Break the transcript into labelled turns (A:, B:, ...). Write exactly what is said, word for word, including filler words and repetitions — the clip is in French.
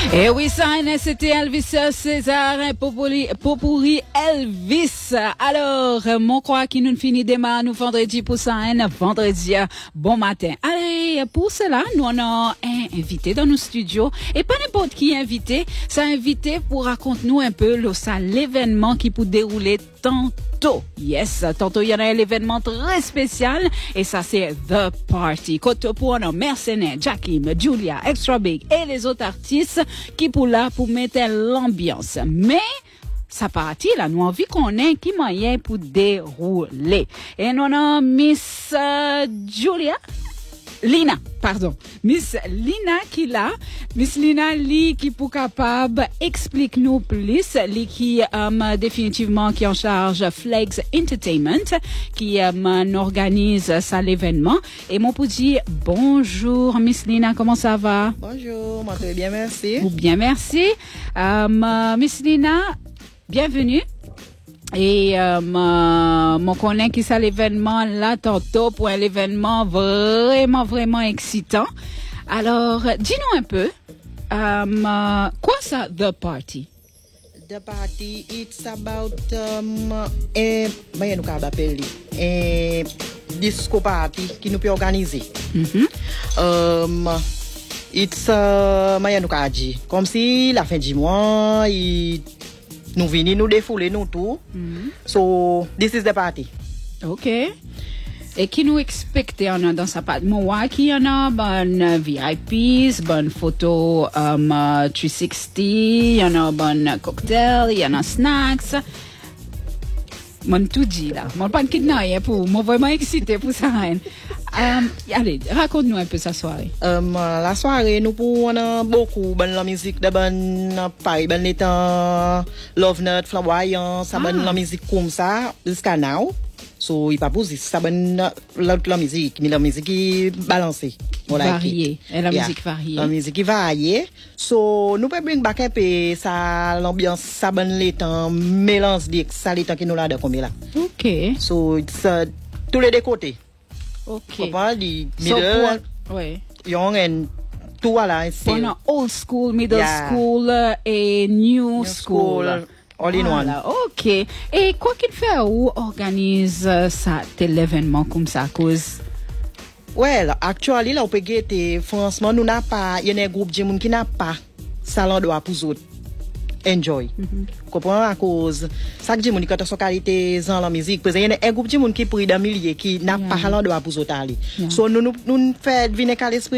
A: Et oui, ça, c'était Elvis César, Popuri, Popuri Elvis. Alors, mon croix qui nous finit demain, nous vendredi pour ça, un vendredi, bon matin. Allez, pour cela, nous on a un invité dans nos studios. Et pas n'importe qui invité, ça invité pour raconter nous un peu le, ça, l'événement qui peut dérouler tantôt. Yes, tantôt il y en a un événement très spécial et ça c'est The Party. Côté pour on a Mercenaire, Jakim, Julia, Extra Big et les autres artistes qui pour là pour mettre l'ambiance. Mais ça partit là, nous envie qu'on ait qui moyen pour dérouler. Et nous on a Miss uh, Julia Lina, pardon. Miss Lina qui là, Miss Lina li qui pour capable explique nous plus, li qui um, définitivement qui en charge Flags Entertainment, qui um, organise ça l'événement. Et mon pour dire bonjour Miss Lina, comment ça va?
B: Bonjour, moi très bien, merci.
A: Ou bien merci. Um, uh, Miss Lina, bienvenue. Et euh, mon connaît qui ça l'événement là tantôt pour un événement vraiment vraiment excitant. Alors dis-nous un peu um, quoi ça The Party?
B: The Party it's about um, a ben nous capable appeler un disco party qui nous peut organiser.
A: Mm-hmm.
B: Um, it's uh, ben nous capable dire comme si la fin du mois il nous venons nous défouler nous tout. Mm-hmm. So this is the party.
A: OK. Et qui nous expecte en dans sa partie? Moi qui y en a bon V I Ps, bonne photo um, uh, trois cent soixante, il y en a bon cocktail, il y en a snacks. Mon tout dit là. Mon pas kidnappé pour moi vraiment excité pour ça. Um, allez, raconte-nous un peu sa soirée.
B: Um, la soirée, nous pouvons beaucoup de la musique de bonne paille, bonne étant Love Nut, Flamboyant, ça bonne la musique comme ça jusqu'à now. So il pas posé ça bonne la, la musique, mais la musique qui balancée.
A: Variée, et la
B: yeah.
A: musique variée.
B: La musique qui variée. So nous pouvons bring back un peu ça l'ambiance ça bonne l'étant mélange de ça l'étant qui nous là de combien là.
A: OK.
B: So it's uh, tous les deux côtés.
A: OK.
B: Papa di
A: So,
B: middle,
A: pour, oui.
B: young and tout voilà.
A: On a old school, middle
B: yeah.
A: school uh, et new,
B: New
A: school.
B: school. All in
A: voilà,
B: one.
A: OK. Et quoi qu'il fait ou organise uh, ça tel événement comme ça à cause?
B: Well, actually là on peut guetter franchement nous n'a pas il y a un groupe de monde qui n'a pas ça l'endroit pour autres. Enjoy. Mm-hmm. Comprends à cause ça que monde quand son qualité dans la musique parce qu'il y a un groupe de monde qui pour dans milliers qui n'a yeah. pas l'endroit pour autres aller. Yeah. So nous nous nous fait venir qu'à l'esprit